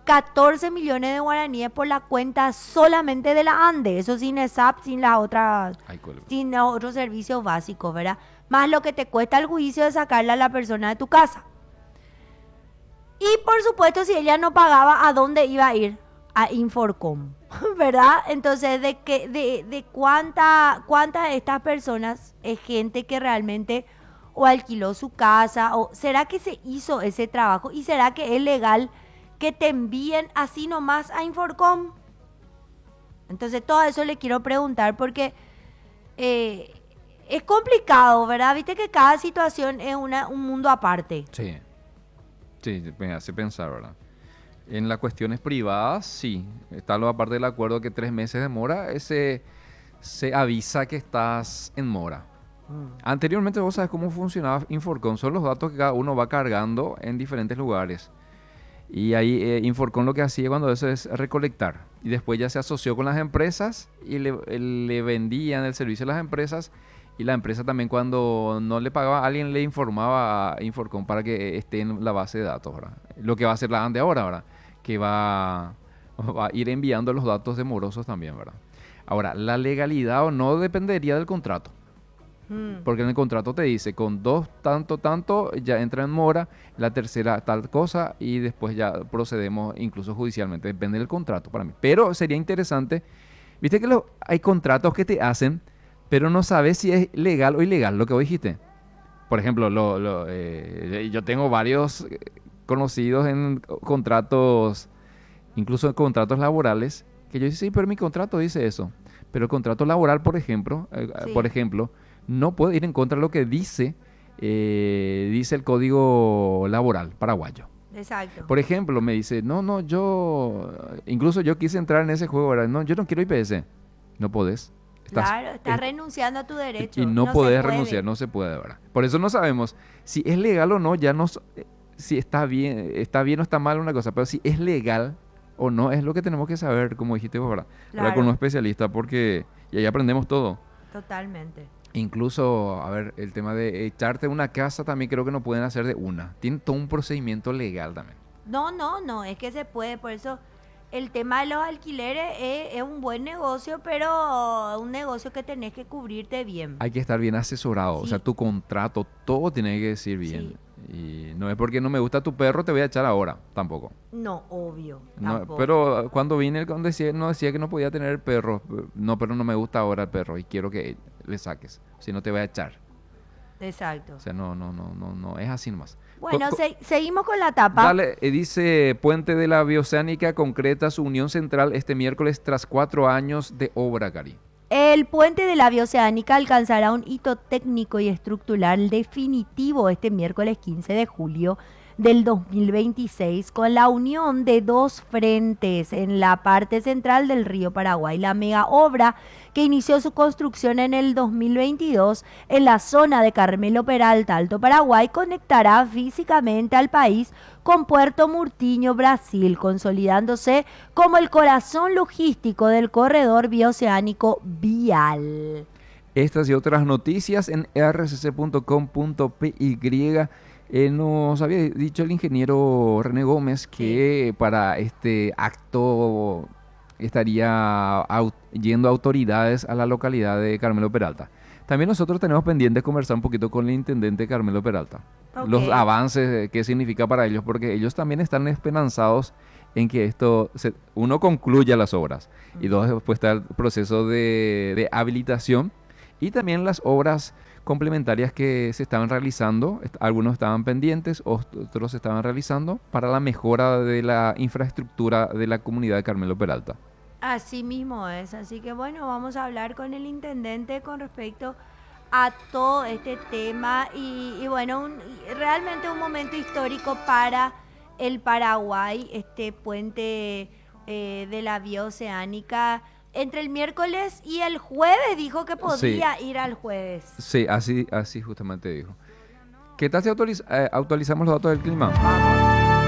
14 millones de guaraníes por la cuenta solamente de la ANDE, eso sin ESAP, sin las otras, Ay, cuál. sin los otros servicios básicos, ¿verdad? Más lo que te cuesta el juicio de sacarle a la persona de tu casa. Y por supuesto, si ella no pagaba, ¿a dónde iba a ir? A Inforcom, ¿verdad? Entonces, de cuánta de estas personas es gente que realmente o alquiló su casa, o será que se hizo ese trabajo y será que es legal que te envíen así nomás a Inforcom? Entonces, todo eso le quiero preguntar porque es complicado, ¿verdad? Viste que cada situación es un mundo aparte. Sí, sí, me hace pensar, ¿verdad? En las cuestiones privadas, sí. Está lo aparte del acuerdo que 3 meses de mora, se avisa que estás en mora. Anteriormente vos sabes cómo funcionaba Inforcon, son los datos que cada uno va cargando en diferentes lugares. Y ahí Inforcon lo que hacía cuando eso es recolectar. Y después ya se asoció con las empresas y le vendían el servicio a las empresas. Y la empresa también cuando no le pagaba, alguien le informaba a Inforcon para que esté en la base de datos, ¿verdad? Lo que va a hacer la ANDE ahora, ¿verdad? Que va a ir enviando los datos de morosos también, ¿verdad? Ahora, la legalidad o no dependería del contrato. Porque en el contrato te dice, con 2 tanto, ya entra en mora, la tercera tal cosa, y después ya procedemos incluso judicialmente. Depende del contrato para mí. Pero sería interesante, viste que hay contratos que te hacen, pero no sabes si es legal o ilegal lo que vos dijiste. Por ejemplo, yo tengo varios conocidos en contratos, incluso en contratos laborales, que yo digo, sí, pero mi contrato dice eso. Pero el contrato laboral, por ejemplo, Sí. no puede ir en contra de lo que dice el Código Laboral paraguayo. Exacto. Por ejemplo, me dice, no, incluso yo quise entrar en ese juego, ¿verdad? No, yo no quiero IPS. No podés. Claro, estás renunciando a tu derecho. Y no No se podés puede. renunciar, no se puede, ¿verdad? Por eso no sabemos si es legal o no, si está bien o está mal una cosa, pero si es legal o no, es lo que tenemos que saber, como dijiste vos, ¿verdad? Hablar con un Claro, especialista porque y ahí aprendemos todo. totalmente. Incluso, a ver, el tema de echarte una casa también creo que no pueden hacer de una. Tiene todo un procedimiento legal también. No, es que se puede, por eso el tema de los alquileres es un buen negocio, pero un negocio que tenés que cubrirte bien. Hay que estar bien asesorado, o sea, Sí, tu contrato, todo tiene que decir bien. sí, Y no es porque no me gusta tu perro, te voy a echar ahora, tampoco. no, obvio, No, tampoco. pero cuando vine, no decía que no podía tener perro. No, pero no me gusta ahora el perro y quiero que le saques, si no te voy a echar. Exacto. O sea, no, es así nomás. Bueno, seguimos con la tapa. Dale, dice Puente de la Bioceánica concreta su unión central este miércoles tras 4 años de obra, Cari. El puente de la Bioceánica alcanzará un hito técnico y estructural definitivo este miércoles 15 de julio del 2026 con la unión de dos frentes en la parte central del río Paraguay. La mega obra que inició su construcción en el 2022 en la zona de Carmelo Peralta, Alto Paraguay, conectará físicamente al país con Puerto Murtinho, Brasil, consolidándose como el corazón logístico del corredor bioceánico vial. Estas y otras noticias en rcc.com.py. Nos había dicho el ingeniero René Gómez que para este acto estaría yendo autoridades a la localidad de Carmelo Peralta. También nosotros tenemos pendiente conversar un poquito con el intendente Carmelo Peralta. Los Ok. avances, qué significa para ellos, porque ellos también están esperanzados en que uno concluya las obras y dos, después está el proceso de habilitación y también las obras complementarias que se estaban realizando. Algunos estaban pendientes, otros se estaban realizando para la mejora de la infraestructura de la comunidad de Carmelo Peralta. Así mismo es, así que bueno, vamos a hablar con el intendente con respecto a todo este tema y bueno, realmente un momento histórico para el Paraguay, este puente de la vía oceánica. Entre el miércoles y el jueves dijo que Sí, podía ir al jueves. sí, así justamente dijo. ¿Qué tal si actualizamos los datos del clima? Vamos.